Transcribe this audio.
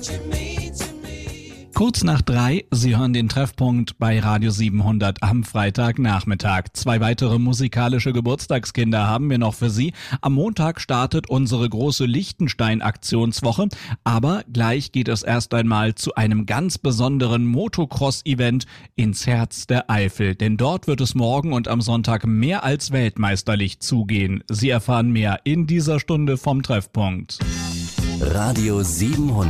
Kurz nach 3, Sie hören den Treffpunkt bei Radio 700 am Freitagnachmittag. 2 weitere musikalische Geburtstagskinder haben wir noch für Sie. Am Montag startet unsere große Liechtenstein-Aktionswoche, aber gleich geht es erst einmal zu einem ganz besonderen Motocross-Event ins Herz der Eifel. Denn dort wird es morgen und am Sonntag mehr als weltmeisterlich zugehen. Sie erfahren mehr in dieser Stunde vom Treffpunkt. Radio 700.